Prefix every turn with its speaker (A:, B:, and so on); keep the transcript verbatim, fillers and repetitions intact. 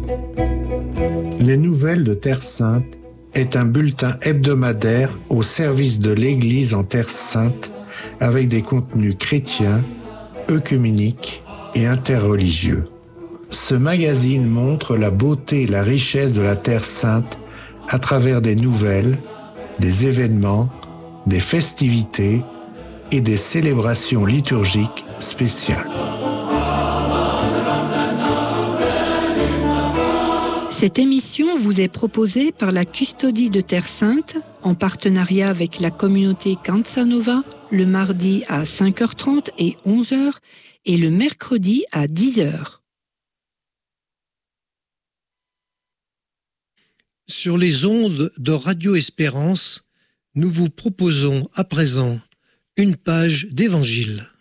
A: Les Nouvelles de Terre Sainte est un bulletin hebdomadaire au service de l'Église en Terre Sainte avec des contenus chrétiens, œcuméniques et interreligieux. Ce magazine montre la beauté et la richesse de la Terre Sainte à travers des nouvelles, des événements, des festivités et des célébrations liturgiques spéciales.
B: Cette émission vous est proposée par la Custodie de Terre Sainte en partenariat avec la communauté Cansanova le mardi à cinq heures trente et onze heures et le mercredi à dix heures.
C: Sur les ondes de Radio Espérance, nous vous proposons à présent une page d'Évangile.